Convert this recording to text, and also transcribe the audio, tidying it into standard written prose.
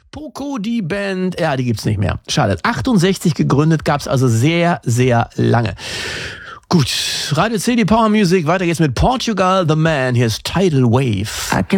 Poco, die Band, ja, die gibt's nicht mehr. Schade. 68 gegründet, gab's also sehr, sehr lange. Gut, Radio CD Power Music, weiter geht's mit Portugal The Man. Hier ist Tidal Wave.